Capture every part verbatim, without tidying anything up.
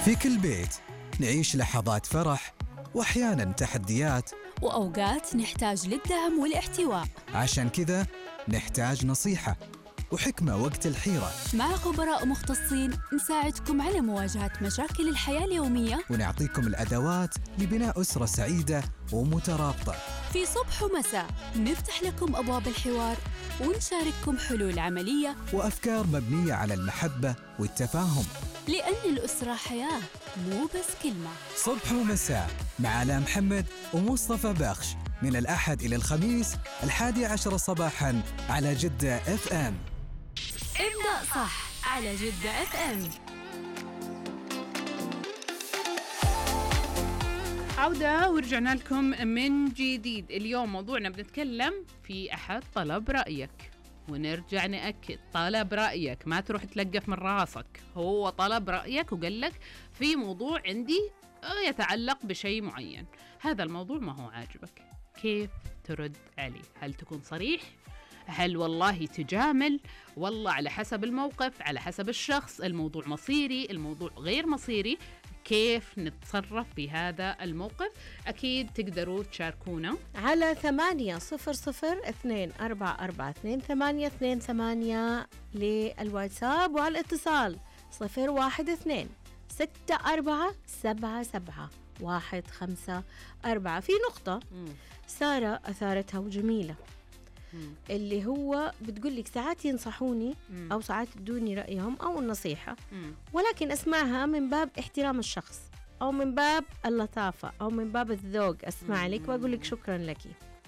في كل بيت نعيش لحظات فرح وأحياناً تحديات، وأوقات نحتاج للدعم والاحتواء. عشان كذا نحتاج نصيحة وحكمة وقت الحيرة، مع خبراء مختصين نساعدكم على مواجهة مشاكل الحياة اليومية، ونعطيكم الأدوات لبناء أسرة سعيدة ومترابطة. في صبح ومساء نفتح لكم أبواب الحوار ونشارككم حلول عملية وأفكار مبنية على المحبة والتفاهم، لأن الأسرة حياة مو بس كلمة. صبح ومساء مع آلاء محمد ومصطفى بخش، من الأحد إلى الخميس الحادي عشر صباحاً على جدة اف ام. ابدأ صح على جدة اف ام. عودة ورجعنا لكم من جديد. اليوم موضوعنا بنتكلم في أحد طلب رأيك، ونرجع نأكد طلب رأيك، ما تروح تلقف من راسك. هو طلب رأيك وقال لك في موضوع عندي يتعلق بشيء معين، هذا الموضوع ما هو عاجبك، كيف ترد عليه؟ هل تكون صريح؟ هل والله تجامل؟ والله على حسب الموقف، على حسب الشخص، الموضوع مصيري، الموضوع غير مصيري، كيف نتصرف بهذا الموقف؟ أكيد تقدروا تشاركونا على ثمانية صفر صفر اثنين أربعة أربعة اثنين ثمانية اثنين ثمانية للواتساب، وعلى الاتصال صفر واحد اثنين ستة أربعة سبعة سبعة واحد خمسة أربعة. في نقطة سارة أثارتها وجميلة، مم. اللي هو بتقولك ساعات ينصحوني مم. أو ساعات يدوني رأيهم أو النصيحة، مم. ولكن أسمعها من باب احترام الشخص أو من باب اللطافة أو من باب الذوق، أسمع مم. لك وأقول لك شكرا لك.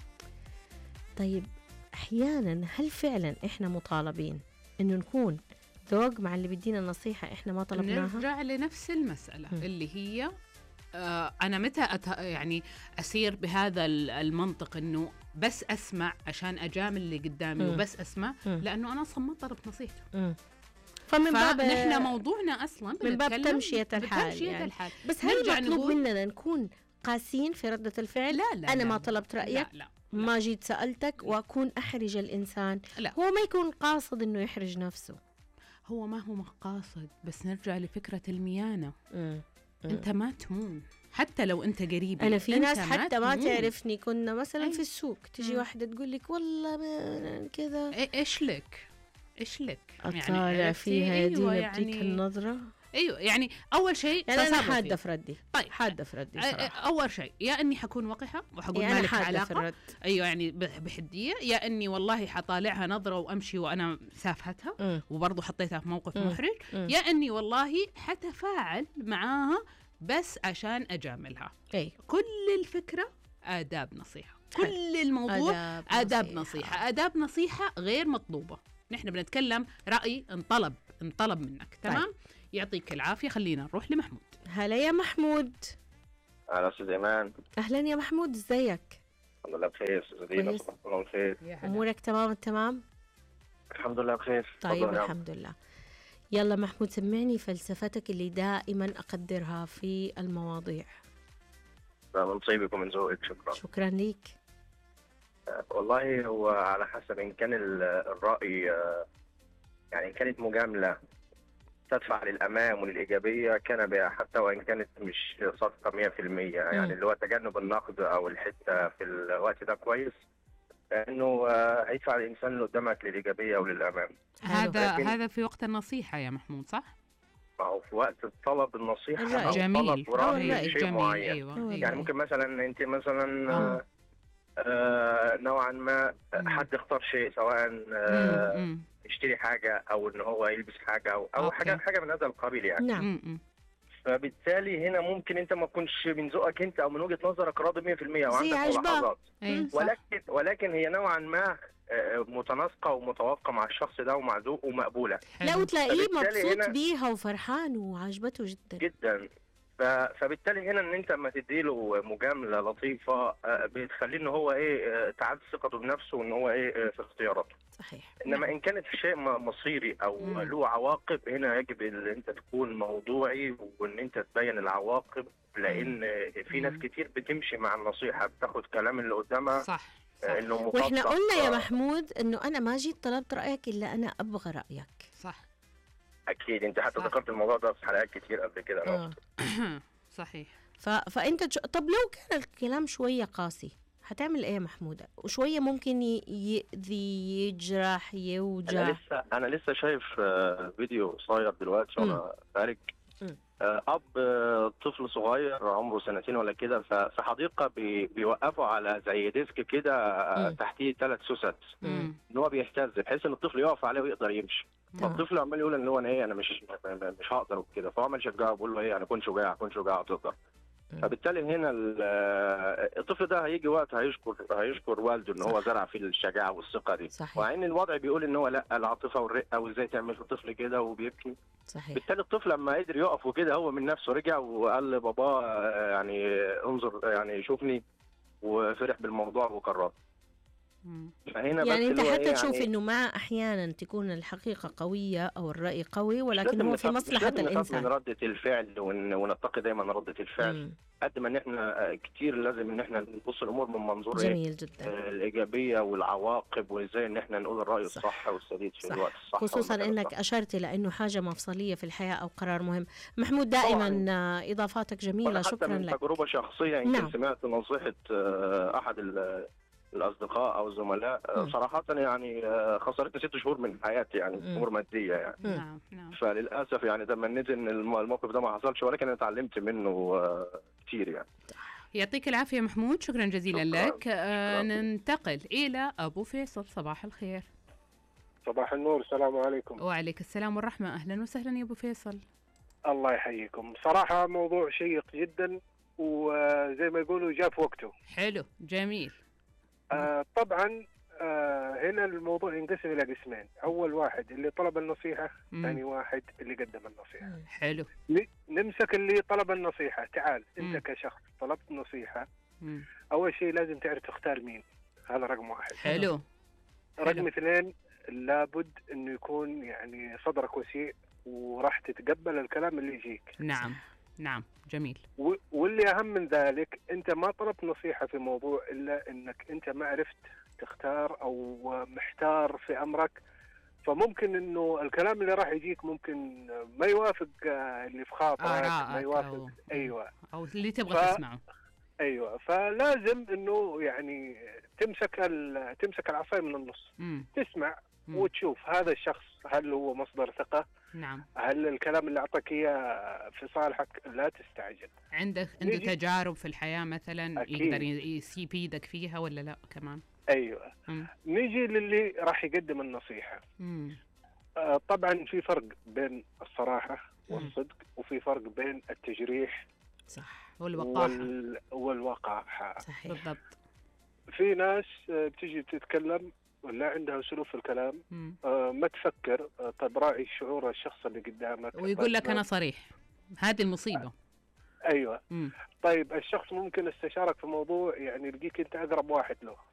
طيب أحيانا هل فعلا إحنا مطالبين إنه نكون ذوق مع اللي بيدينا النصيحة إحنا ما طلبناها؟ نرجع لنفس المسألة مم. اللي هي آه أنا متى أت... يعني أسير بهذا المنطق إنه بس أسمع عشان أجامل اللي قدامي مم. وبس أسمع مم. لأنه أنا أصلا ما طلبت نصيحته. مم. فمن باب نحن موضوعنا أصلا من باب تمشية الحال, بتمشية يعني. الحال. بس هل مطلوب مننا نكون قاسين في ردة الفعل؟ لا لا أنا لا ما طلبت رأيك، لا لا لا. ما جيت سألتك، وأكون أحرج الإنسان. لا. هو ما يكون قاصد إنه يحرج نفسه، هو ما هو قاصد، بس نرجع لفكرة الميانة. مم. مم. أنت ما تمون حتى لو أنت قريب. أنا في ناس حتى ما, ما تعرفني، كنا مثلا أي. في السوق تجي مم. واحدة تقول لك والله ما كذا، إيش لك إيش لك أطالع يعني فيها يا دينا يعني بديك النظرة. ايوه يعني اول شيء يعني انا حاده في ردي. طيب حاده في ردي صراحه. اول شيء يا اني حكون وقحه وحقول يعني مالك علاقه، ايوه يعني بحديه، يا اني والله حطالعها نظره وامشي وانا سافهتها م. وبرضه حطيتها في موقف م. محرج م. يا اني والله حتفاعل معاها بس عشان اجاملها. أي. كل الفكره آداب نصيحه، كل الموضوع آداب, آداب نصيحة. نصيحه آداب نصيحه غير مطلوبه. نحن بنتكلم رأي انطلب انطلب منك. تمام. طيب. يعطيك العافية. خلينا نروح لمحمود. هلا يا محمود. أهلا أستاذ إيمان. أهلا يا محمود، إزيك؟ الحمد لله بخير أستاذ دينا. صباح الله بخير. أمورك تمام التمام؟ الحمد لله بخير. طيب الحمد لله. يلا محمود سمعني فلسفتك اللي دائما أقدرها في المواضيع. من طيبك ومن ذوقك. شكرا. شكرا ليك. أه والله هو على حسب إن كان الرأي أه يعني إن كانت مجاملة تدفع للأمام وللإيجابية كان بها، حتى وإن كانت مش صادقة مية في المية، يعني اللي هو تجنب النقد أو الحتة في الوقت ده كويس، لأنه هيدفع الإنسان اللي قدامك للإيجابية وللأمام. هذا هذا في وقت النصيحة يا محمود صح؟ أو في وقت طلب النصيحة أو جميل. طلب رأي شيء جميل. معين. أيوة. يعني ممكن مثلا أنت مثلا آه. آه نوعا ما حد اختار شيء، سواء آه يشتري حاجة أو إن هو يلبس حاجة أو أو حاجة حاجة من هذا القبيل يعني. نعم. فبالتالي هنا ممكن أنت ما تكونش من ذوقك أنت أو من وجهة نظرك راضي مية في المية وعندك ملاحظات، ولكن ولكن هي نوعا ما متناسقة ومتوافقة مع الشخص ده ومع ذوقه ومقبولة. لا وتلاقيه مبسوط بيها وفرحان وعجبته جدا جدا. فبالتالي هنا ان انت اما تديله مجامله لطيفه بتخليه ان هو ايه تعاد ثقته بنفسه وان هو ايه في اختياراته. صحيح. انما ان كانت شيء مصيري او مم. له عواقب، هنا يجب ان انت تكون موضوعي وان انت تبين العواقب، لان مم. في ناس كتير بتمشي مع النصيحه، بتاخد كلام اللي قدامها صح. انه واحنا قلنا يا محمود انه انا ما جيت طلبت رايك الا انا ابغى رايك. صح. اكيد انت حتى ذكرت الموضوع ده في حلقات كتير قبل كده. اه صحيح. ف... فانت ج... طب لو كان الكلام شويه قاسي هتعمل ايه يا محمودة؟ وشويه ممكن ي... يأذي، يجرح، يوجع. انا لسه انا لسه شايف آه، فيديو قصير دلوقتي وانا خارج. مم. آه، اب آه، طفل صغير عمره سنتين ولا كده، ف- في حديقه بي- بيوقفوا على زي ديسك كده، آه، مم. تحتيه ثلاث سوست مم. ان هو بيهتز بحيث ان الطفل يقف عليه ويقدر يمشي. تمام. فالطفل عمال يقول ان هو انا ايه انا مش مش هقدر وكده، فهو عمال يشجعه بيقول له ايه انا كنت شجاع كنت شجاع تقدر. مم. فبالتالي هنا ال- آه، الطفل ده هيجي وقت هيشكر هيشكر والده ان هو صح. زرع فيه الشجاعه والثقه دي. صحيح. وعين الوضع بيقول ان هو لا، العاطفه والرقه وازاي تعمل في الطفل كده وبيبكي. صحيح. بالتالي الطفل لما قدر يقف وكده هو من نفسه رجع وقال لباباه آه، يعني انظر يعني شوفني، وفرح بالموضوع وكرره. مم. فهنا يعني بس انت اللي هو حتى إيه تشوف يعني انه مع احيانا تكون الحقيقه قويه او الراي قوي، مش ولكن لازم هو في نخاف- مش مصلحه لازم نخاف من الانسان. ردة الفعل ون- ونتقي دايما ردة الفعل. مم. قد ما ان احنا آه، كتير لازم ان احنا نبص الامور من منظور ايه جميل جدا. آه، الايجابيه والعواقب، وازاي ان احنا نقول الراي صح. الصح والسديد في صح. الوقت الصح خصوصا والمكان انك الصح. اشرت الى انه حاجه مفصليه في الحياه او قرار مهم. محمود دائما طبعاً. آه، اضافاتك جميله، وأنا حتى شكرا من لك. تجربه شخصيه يمكن نعم. سمعت نصيحه آه، احد ال- الاصدقاء او الزملاء، آه، مم. صراحه يعني آه، خسرتني ست شهور من حياتي، يعني مم. امور ماديه يعني. مم. نعم نعم. فللاسف يعني تمنيت ان الم- الموقف ده ما حصلش، ولكن انا اتعلمت منه آه، كتير يعني. يعطيك العافية محمود، شكرا جزيلا شكراً. لك. آه شكراً. ننتقل إلى أبو فيصل. صباح الخير. صباح النور، السلام عليكم. وعليك السلام والرحمة. أهلا وسهلا يا أبو فيصل. الله يحييكم. صراحة موضوع شيق جدا، وزي ما يقولوا جاء في وقته. حلو جميل. آه طبعا آه هنا الموضوع ينقسم إلى قسمين. أول واحد اللي طلب النصيحة، مم. ثاني واحد اللي قدم النصيحة. مم. حلو. ن- نمسك اللي طلب النصيحة. تعال مم. أنت كشخص طلبت نصيحة، مم. أول شيء لازم تعرف تختار مين. هذا رقم واحد. حلو. رقم حلو. اثنين، لابد إنه يكون يعني صدرك وسيع وراح تتقبل الكلام اللي يجيك. نعم نعم جميل. و- واللي أهم من ذلك، أنت ما طلبت نصيحة في موضوع إلا أنك أنت ما عرفت تختار أو محتار في أمرك، فممكن أنه الكلام اللي راح يجيك ممكن ما يوافق آه، اللي في خاطرك، ما آرائك يوافق. أو أيوة أو اللي تبغى ف- تسمعه. أيوة فلازم أنه يعني تمسك ال- تمسك العصاية من النص، مم. تسمع مم. وتشوف هذا الشخص هل هو مصدر ثقة، نعم. هل الكلام اللي أعطاك إياه في صالحك. لا تستعجل. عندك عنده نيجي- تجارب في الحياة مثلا أكيد. يقدر ي- يسيب ايدك فيها ولا لا كمان؟ أيوة. مم. نيجي للي راح يقدم النصيحة. مم. آه، طبعا في فرق بين الصراحة مم. والصدق، وفي فرق بين التجريح صح. والوقاحة. وال... والوقاحة. صحيح. بالضبط. في ناس آه، بتجي تتكلم ولا عندها اسلوب في الكلام، مم. آه، ما تفكر. آه، طب راعي شعور الشخص اللي قدامك. ويقول طيب لك ما- أنا صريح. هذه المصيبة. ايوه. مم. طيب الشخص ممكن استشارك في موضوع، يعني يلقيك انت اقرب واحد له،